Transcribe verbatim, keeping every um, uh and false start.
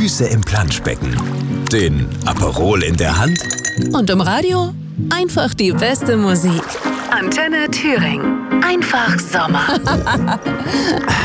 Füße im Planschbecken, den Aperol in der Hand und im Radio einfach die beste Musik. Antenne Thüringen. Einfach Sommer.